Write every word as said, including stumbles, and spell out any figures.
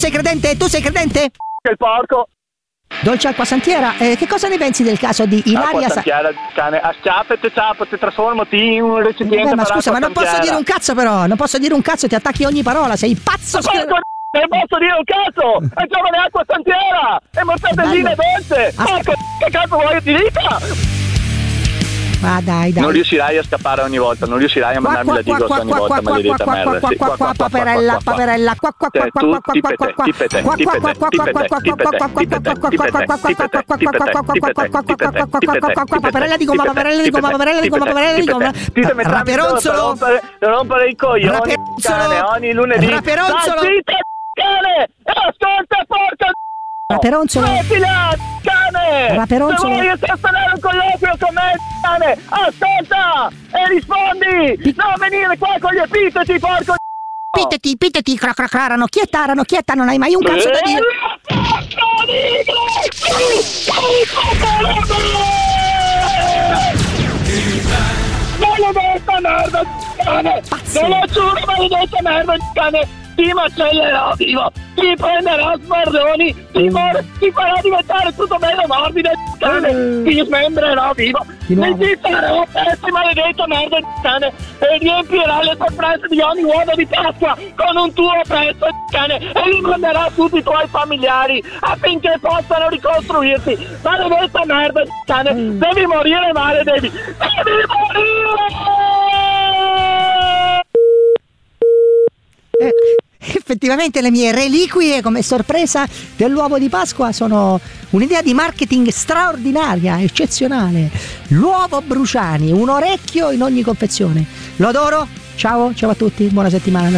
sei credente? Tu sei credente? Che il porco. Dolce Acqua Santiera, eh, che cosa ne pensi del caso di Ilaria Acqua Santiera, cane, a schiappete, ciappate, trasformati in un recipiente. Eh, ma per scusa, ma non Santiera. posso dire un cazzo però, non posso dire un cazzo, ti attacchi ogni parola, sei pazzo. Ma porco non posso dire un cazzo! È giovane Acqua Santiera! È mortadelline dolce! Porco, che cazzo vuoi che ti dica? Ma dai, dai. Non riuscirai a scappare ogni volta, non riuscirai a mandarmi la Digos ogni volta, maledetta merda. Sì, qua, qua, paperella, paperella, qua, qua, qua, qua, qua, qua, qua, tipete, qua, tipete, paperella di gomma, paperella di gomma, paperella di gomma, paperella di gomma. Raperonzolo, rompere i coglioni, cane, ogni lunedì. Raperonzolo, cane, ascolta, porca. Raperonzolo, Smettila, cane! Raperonzolo. Se vuoi sostenere un colloquio con me, cane, ascolta e rispondi! Non venire qua con gli epiteti, porco. Pitati, pitati, cra cra crarano, chietarano, chietta, non hai mai un cazzo da dire. Maledetta merda, cane! Te lo giuro, maledetta merda, cane! Ti macellerò vivo, ti prenderò smarroni, ti, mor- ti farò diventare tutto bello morbido, cane, ti smembrerò vivo, mi pizzerai pezzi, maledetta merda, cane, e riempirò le sorprese di ogni uovo di Pasqua con un tuo pezzo, cane, e li manderò a tutti i tuoi familiari affinché possano ricostruirti, maledetta merda, cane, devi morire male, devi, devi morire! Eh. Effettivamente le mie reliquie come sorpresa dell'uovo di Pasqua sono un'idea di marketing straordinaria, eccezionale. L'uovo Bruciani, un orecchio in ogni confezione. Lo adoro, ciao, ciao a tutti, buona settimana.